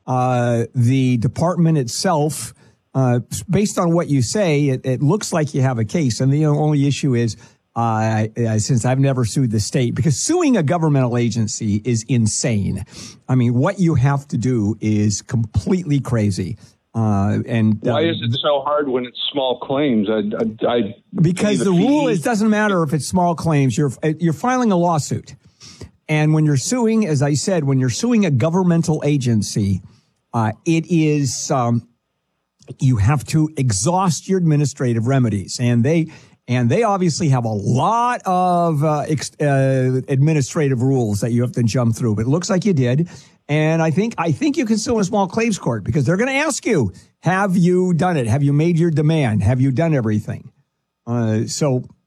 The department itself, based on what you say, it looks like you have a case. And the only issue is, since I've never sued the state, because suing a governmental agency is insane. I mean, what you have to do is completely crazy. Why is it so hard when it's small claims? Because the rule is, doesn't matter if it's small claims. You're filing a lawsuit. And when you're suing, as I said, when you're suing a governmental agency, it is, you have to exhaust your administrative remedies. And they obviously have a lot of administrative rules that you have to jump through. But it looks like you did. And I think you can sue a small claims court because they're going to ask you, have you done it? Have you made your demand? Have you done everything? That's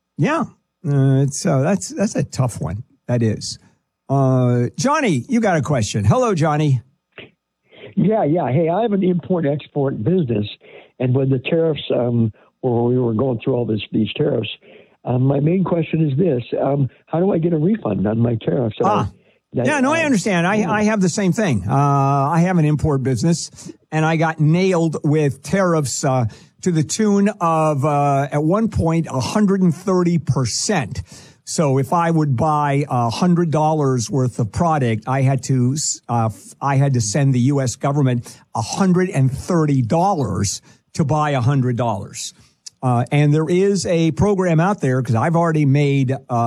a tough one. That is. Johnny, you got a question. Hello, Johnny. Yeah. Hey, I have an import-export business. And when the tariffs, or we were going through all these tariffs, my main question is this. How do I get a refund on my tariffs? I understand. I have the same thing. I have an import business, and I got nailed with tariffs to the tune of, at one point, 130%. So if I would buy $100 worth of product, I had to send the U.S. government $130 to buy $100. And there is a program out there because I've already made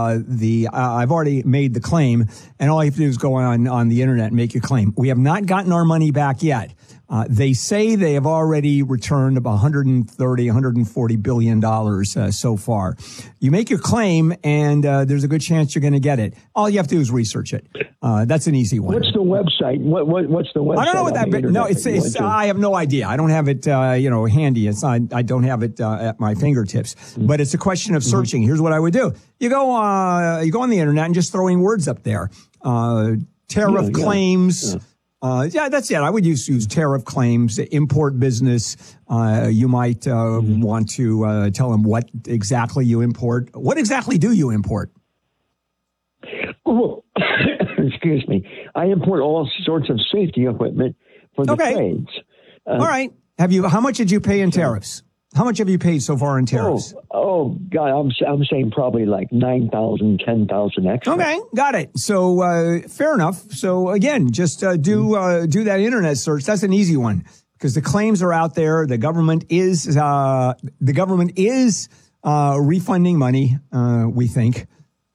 the claim, and all you have to do is go on the internet and make your claim. We have not gotten our money back yet. They say they have already returned about $140 billion so far. You make your claim, and there's a good chance you're going to get it. All you have to do is research it. That's an easy one. What's the website? What's the website? I don't know what that. No, it's I have no idea. I don't have it. Handy. I don't have it at my fingertips. But it's a question of searching. Here's what I would do. You go on the internet and just throwing words up there. Tariff claims. That's it. I would use tariff claims, import business. You might want to tell them what exactly you import. What exactly do you import? Oh, excuse me. I import all sorts of safety equipment for the trades. All right. How much did you pay in tariffs? How much have you paid so far in tariffs? Oh God, I'm saying probably like 9,000, 10,000 extra. Okay, got it. So fair enough. So again, just do that internet search. That's an easy one because the claims are out there. The government is refunding money. We think.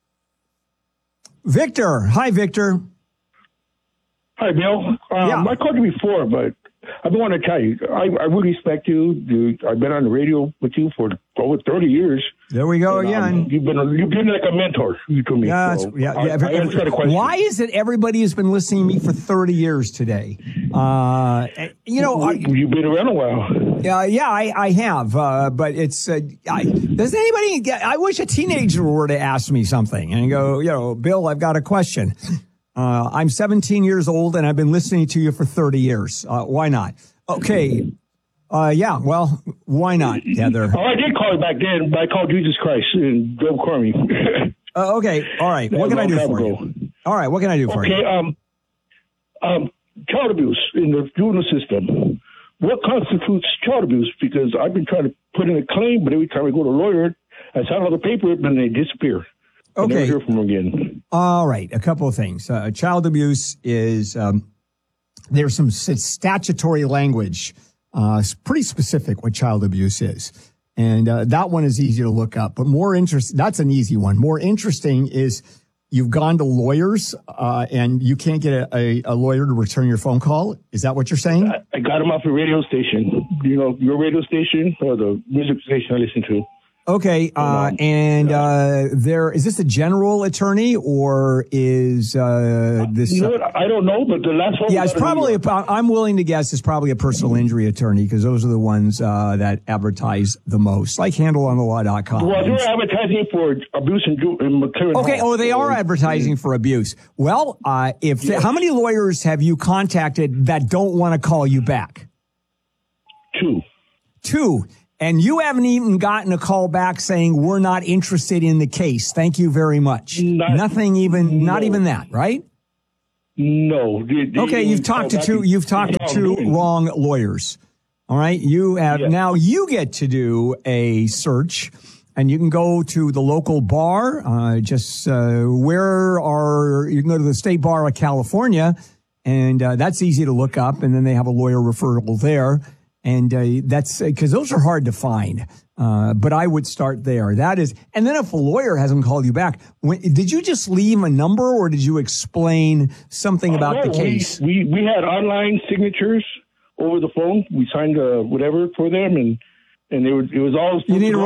Victor, hi, Victor. Hi, Bill. I called you before, but I don't want to tell you. I really respect you. I've been on the radio with you for over 30 years. There we go again. You've been like a mentor to me. Why is it everybody has been listening to me for 30 years today? You've been around a while. I have. But it's does anybody get? I wish a teenager were to ask me something and go, Bill, I've got a question. I'm 17 years old and I've been listening to you for 30 years. Why not? Okay. Well, why not, Heather? I did call you back then, but I called Jesus Christ and don't call me. Okay. All right. What can I do for you? All right. What can I do for you? Okay. Child abuse in the juvenile system. What constitutes child abuse? Because I've been trying to put in a claim, but every time I go to a lawyer, I sign all the paper, then they disappear. Okay. Never hear from them again. All right. A couple of things. Child abuse is, there's some statutory language, pretty specific what child abuse is. And that one is easy to look up. But that's an easy one. More interesting is you've gone to lawyers and you can't get a lawyer to return your phone call. Is that what you're saying? I got them off the radio station. Your radio station or the music station I listen to. Okay, is this a general attorney or is this? I don't know, but the last one. Yeah, it's probably. I'm willing to guess it's probably a personal injury attorney because those are the ones that advertise the most, like HandleOnTheLaw.com. Well, they're advertising for abuse and material. Okay, they are advertising for abuse. Well, how many lawyers have you contacted that don't want to call you back? Two. And you haven't even gotten a call back saying we're not interested in the case. Thank you very much. Not even that, right? No. Okay, you've talked to two wrong lawyers. All right, you have now you get to do a search, and you can go to the local bar. You can go to the State Bar of California, and that's easy to look up. And then they have a lawyer referral there, and that's because those are hard to find. But I would start there. That is, and then if a lawyer hasn't called you back, did you just leave a number, or did you explain something about the case? We had online signatures over the phone. We signed whatever for them, and it was all.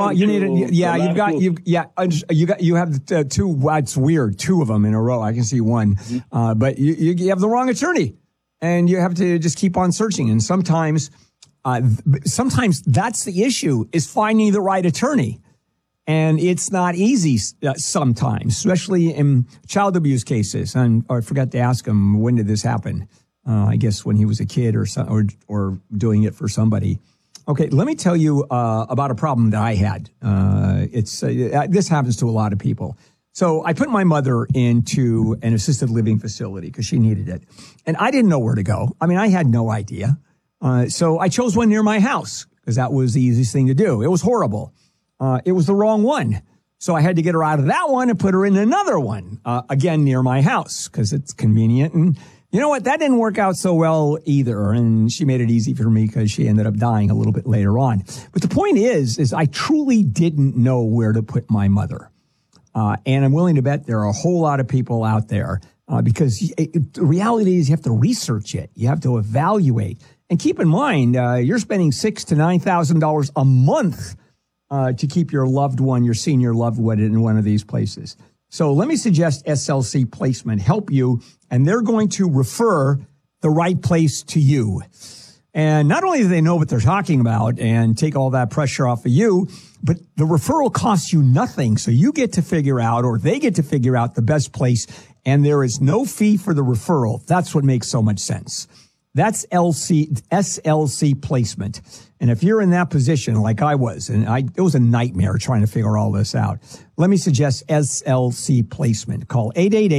You have two. It's weird. Two of them in a row. I can see one, but you have the wrong attorney, and you have to just keep on searching. And sometimes that's the issue, is finding the right attorney. And it's not easy sometimes, especially in child abuse cases. And I forgot to ask him, when did this happen? I guess when he was a kid or doing it for somebody. Okay, let me tell you about a problem that I had. This happens to a lot of people. So I put my mother into an assisted living facility because she needed it. And I didn't know where to go. I mean, I had no idea. So I chose one near my house because that was the easiest thing to do. It was horrible. It was the wrong one. So I had to get her out of that one and put her in another one, again, near my house because it's convenient. And you know what? That didn't work out so well either. And she made it easy for me because she ended up dying a little bit later on. But the point is I truly didn't know where to put my mother. And I'm willing to bet there are a whole lot of people out there because the reality is you have to research it. You have to evaluate. And keep in mind, you're spending $6,000 to $9,000 a month to keep your loved one, your senior loved one, in one of these places. So let me suggest SLC Placement help you, and they're going to refer the right place to you. And not only do they know what they're talking about and take all that pressure off of you, but the referral costs you nothing. So you get to figure out, or they get to figure out, the best place, and there is no fee for the referral. That's what makes so much sense. That's SLC Placement. And if you're in that position like I was, and it was a nightmare trying to figure all this out, let me suggest SLC Placement. Call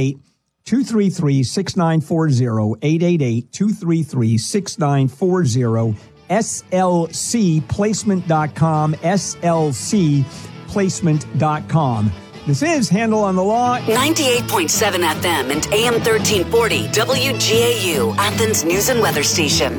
888-233-6940, 888-233-6940, slcplacement.com, slcplacement.com. This is Handel on the Law. 98.7 FM and AM 1340 WGAU, Athens News and Weather Station.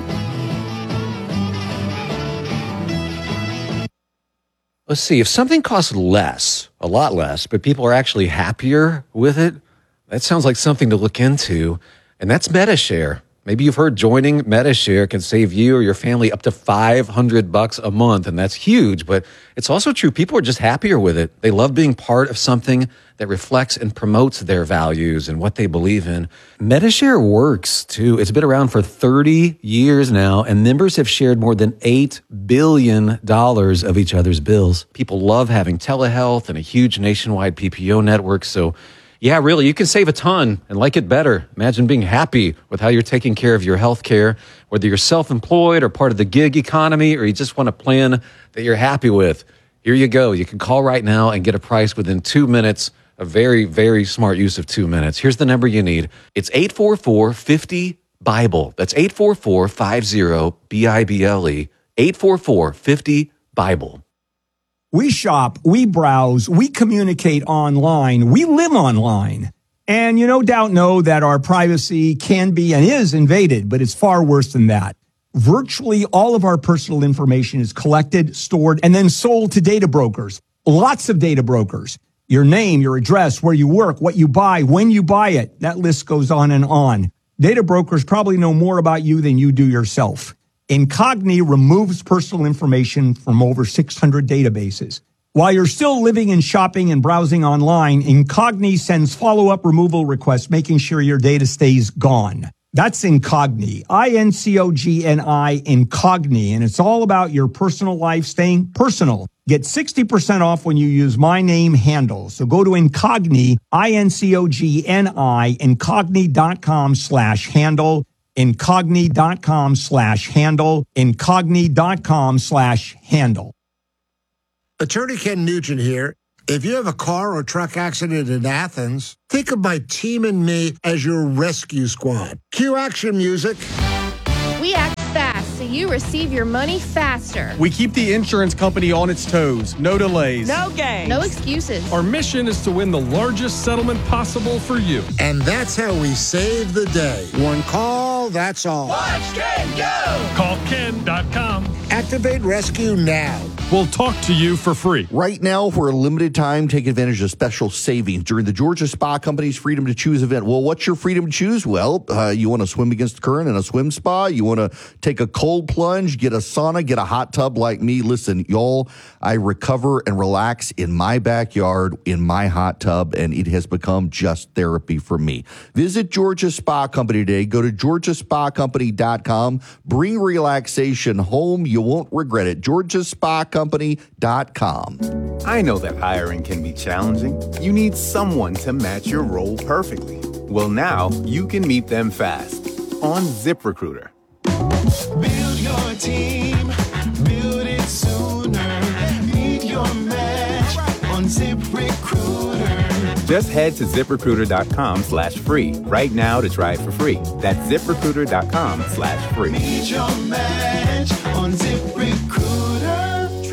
Let's see, if something costs less, a lot less, but people are actually happier with it, that sounds like something to look into, and that's Medi-Share. Maybe you've heard joining Medi-Share can save you or your family up to $500 a month, and that's huge, but it's also true. People are just happier with it. They love being part of something that reflects and promotes their values and what they believe in. Medi-Share works, too. It's been around for 30 years now, and members have shared more than $8 billion of each other's bills. People love having telehealth and a huge nationwide PPO network, so yeah, really, you can save a ton and like it better. Imagine being happy with how you're taking care of your health care, whether you're self-employed or part of the gig economy, or you just want a plan that you're happy with. Here you go. You can call right now and get a price within 2 minutes. A very, very smart use of 2 minutes. Here's the number you need. It's 844-50-BIBLE. That's 844-50-BIBLE. 844-50-BIBLE. We shop, we browse, we communicate online, we live online. And you no doubt know that our privacy can be and is invaded, but it's far worse than that. Virtually all of our personal information is collected, stored, and then sold to data brokers. Lots of data brokers. Your name, your address, where you work, what you buy, when you buy it. That list goes on and on. Data brokers probably know more about you than you do yourself. Incogni removes personal information from over 600 databases. While you're still living and shopping and browsing online, Incogni sends follow-up removal requests, making sure your data stays gone. That's Incogni, I-N-C-O-G-N-I, Incogni, and it's all about your personal life staying personal. Get 60% off when you use my name, Handel. So go to Incogni, I-N-C-O-G-N-I, Incogni.com/Handel. Incogni.com/Handel, Incogni.com/Handel. Attorney Ken Nugent here. If you have a car or truck accident in Athens, think of my team and me as your rescue squad. Cue action music. We act fast so you receive your money faster. We keep the insurance company on its toes. No delays. No games. No excuses. Our mission is to win the largest settlement possible for you. And that's how we save the day. One call, that's all. Watch Ken go! Call Ken.com. Activate rescue now. We'll talk to you for free. Right now, for a limited time, take advantage of special savings during the Georgia Spa Company's Freedom to Choose event. Well, what's your freedom to choose? Well, you want to swim against the current in a swim spa? You want to take a cold plunge, get a sauna, get a hot tub like me? Listen, y'all, I recover and relax in my backyard, in my hot tub, and it has become just therapy for me. Visit Georgia Spa Company today. Go to georgiaspacompany.com. Bring relaxation home. You won't regret it. georgiaspacompany.com. I know that hiring can be challenging. You need someone to match your role perfectly. Well, now you can meet them fast on ZipRecruiter. Build your team, build it sooner. Meet your match on ZipRecruiter. Just head to ZipRecruiter.com/free right now to try it for free. That's ZipRecruiter.com/free. Meet your match on ZipRecruiter.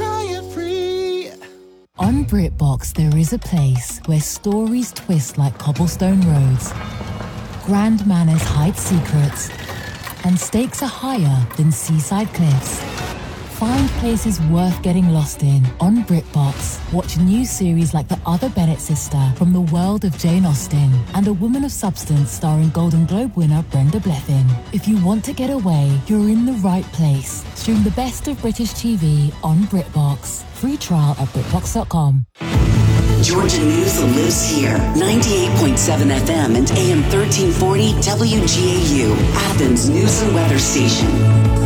On BritBox, there is a place where stories twist like cobblestone roads, grand manners hide secrets, and stakes are higher than seaside cliffs. Find places worth getting lost in on BritBox. Watch new series like The Other Bennett Sister from the world of Jane Austen and A Woman of Substance starring Golden Globe winner Brenda Blethyn. If you want to get away, you're in the right place. Stream the best of British TV on BritBox. Free trial at BritBox.com. Georgia News lives here. 98.7 FM and AM 1340 WGAU, Athens News and Weather Station.